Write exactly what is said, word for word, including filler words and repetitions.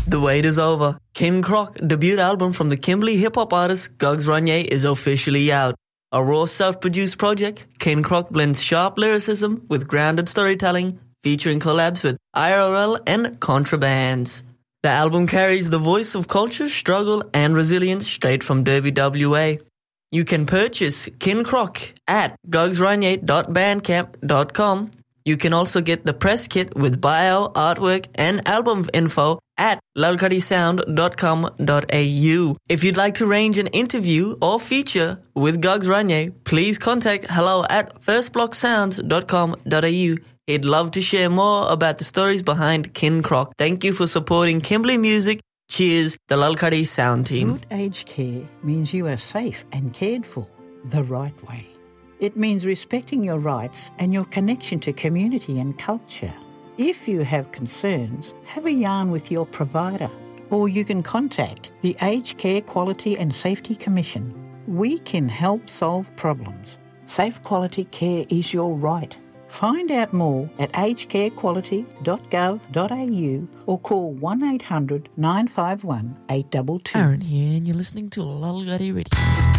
The wait is over. Kin Croc, debut album from the Kimberley hip-hop artist Gugs Ranier, is officially out. A raw self-produced project, Kin Croc blends sharp lyricism with grounded storytelling, featuring collabs with I R L and Contrabands. The album carries the voice of culture, struggle and resilience straight from Derby, W A. You can purchase Kin Croc at gugs ranier dot bandcamp dot com. You can also get the press kit with bio, artwork and album info at lalkadi sound dot com dot a u. If you'd like to arrange an interview or feature with Gugs Ranier, please contact hello at first block sounds dot com dot a u. He'd love to share more about the stories behind Kin Croc. Thank you for supporting Kimberley Music. Cheers, the Lalkadi Sound Team. Good aged care means you are safe and cared for the right way. It means respecting your rights and your connection to community and culture. If you have concerns, have a yarn with your provider, or you can contact the Aged Care Quality and Safety Commission. We can help solve problems. Safe quality care is your right. Find out more at aged care quality dot gov dot a u or call one eight hundred nine five one eight two two. Aaron here, and you're listening to Lalgadi Radio.